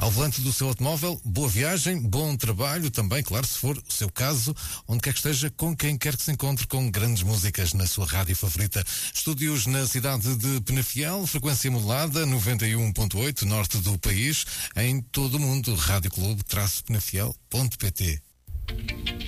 ao volante do seu automóvel. Boa viagem, bom trabalho também, claro, se for o seu caso, onde quer que esteja, com quem quer que se encontre, com grandes músicas na sua rádio favorita. Estúdios na cidade de Penafiel, frequência modulada 91.8, norte do país, em todo o mundo. Rádio Clube-Penafiel.pt.